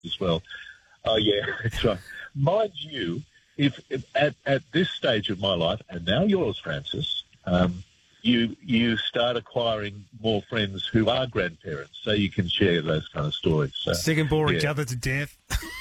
as well. Oh, yeah, that's right. Mind you, if at this stage of my life, and now yours, Francis, you start acquiring more friends who are grandparents, so you can share those kind of stories. So, Sick and bore each other to death.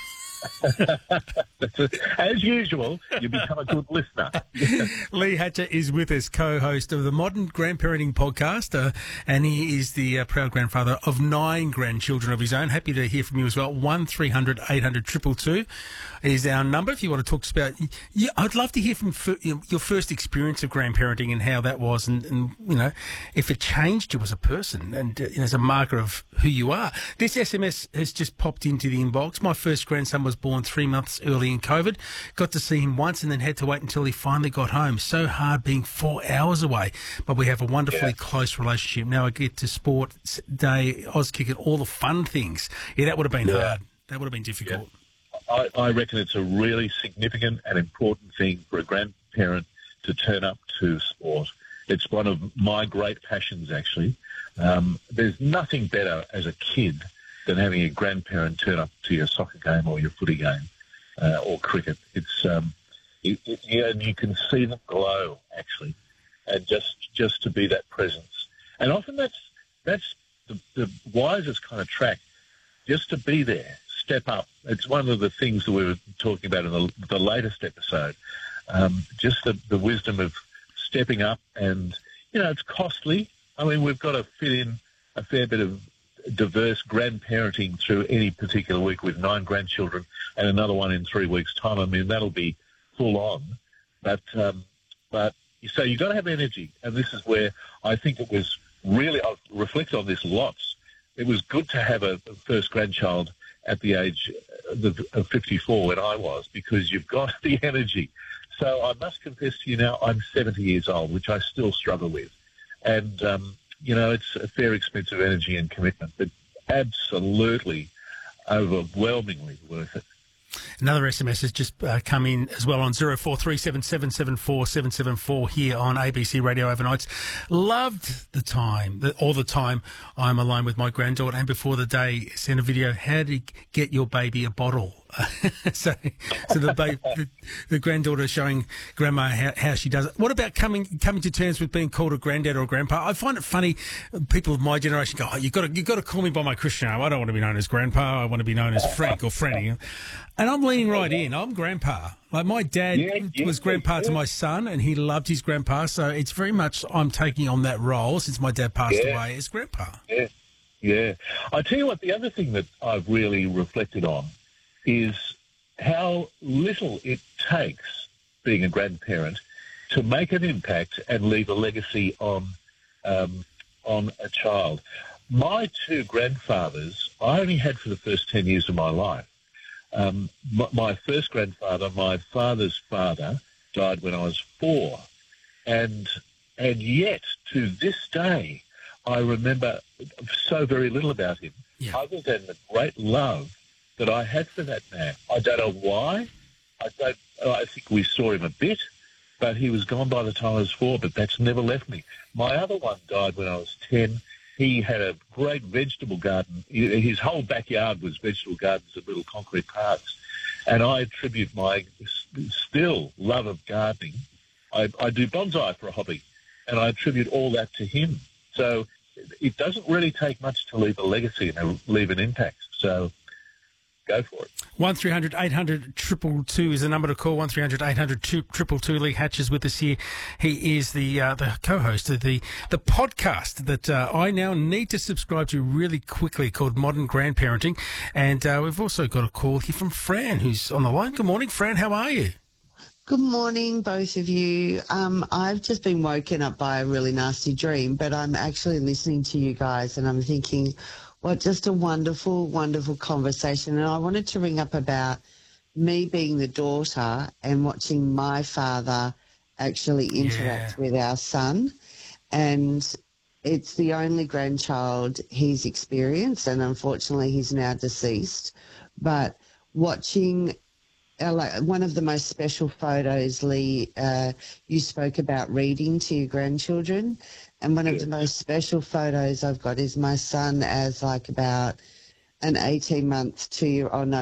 As usual, you become a good listener. Lee Hatcher is with us, co-host of the Modern Grandparenting Podcast, and he is the proud grandfather of 9 grandchildren of his own. Happy to hear from you as well. 1300 800 222 is our number if you want to talk about. I'd love to hear from your first experience of grandparenting and how that was, and you know, if it changed you as a person and as a marker of who you are. This SMS has just popped into the inbox. My first grandson was born 3 months early in COVID. Got to see him once and then had to wait until he finally got home. So hard being 4 hours away. But we have a wonderfully close relationship. Now I get to sport day, Auskick, all the fun things. Yeah, that would have been hard. That would have been difficult. Yeah. I reckon it's a really significant and important thing for a grandparent to turn up to sport. It's one of my great passions, actually. There's nothing better as a kid than having a grandparent turn up to your soccer game or your footy game or cricket. It's and you can see them glow, actually, and just to be that presence. And often that's the wisest kind of track, just to be there, step up. It's one of the things that we were talking about in the latest episode, just the wisdom of stepping up. And, it's costly. I mean, we've got to fit in a fair bit of diverse grandparenting through any particular week with 9 grandchildren and another one in 3 weeks' time. I mean, that'll be full on. But so you've got to have energy. And this is where I think it was really, I've reflected on this lots. It was good to have a first grandchild at the age of 54 when I was, because you've got the energy. So I must confess to you now, I'm 70 years old, which I still struggle with. And, it's a fair expense of energy and commitment, but absolutely, overwhelmingly worth it. Another SMS has just come in as well on 0437774774 here on ABC Radio Overnights. Loved the time, all the time I'm alone with my granddaughter, and before the day sent a video, how to get your baby a bottle. so the granddaughter showing grandma how she does it. What about coming to terms with being called a granddad or a grandpa? I find it funny. People of my generation go, "You got to call me by my Christian name. I don't want to be known as grandpa. I want to be known as Frank or Franny." And I'm leaning right in. I'm grandpa. Like my dad was grandpa to my son, and he loved his grandpa. So it's very much I'm taking on that role since my dad passed away as grandpa. Yeah. I tell you what, the other thing that I've really reflected on is how little it takes, being a grandparent, to make an impact and leave a legacy on a child. My 2 grandfathers, I only had for the first 10 years of my life. My first grandfather, my father's father, died when I was 4. And yet, to this day, I remember so very little about him, other than the great love that I had for that man. I don't know why. I think we saw him a bit, but he was gone by the time I was 4, but that's never left me. My other one died when I was 10. He had a great vegetable garden. His whole backyard was vegetable gardens and little concrete parks. And I attribute my still love of gardening. I do bonsai for a hobby, and I attribute all that to him. So it doesn't really take much to leave a legacy and leave an impact. So go for it. 1300 800 222 is the number to call. 1300 800 222. Lee Hatch is with us here. He is the co-host of the podcast that I now need to subscribe to really quickly, called Modern Grandparenting. And we've also got a call here from Fran, who's on the line. Good morning, Fran. How are you? Good morning, both of you. I've just been woken up by a really nasty dream, but I'm actually listening to you guys and I'm thinking, what just a wonderful, wonderful conversation. And I wanted to ring up about me being the daughter and watching my father actually interact with our son. And it's the only grandchild he's experienced, and unfortunately he's now deceased. But watching one of the most special photos, Lee, you spoke about reading to your grandchildren. And one of the most special photos I've got is my son as about an 18-month, 2-year-old. No,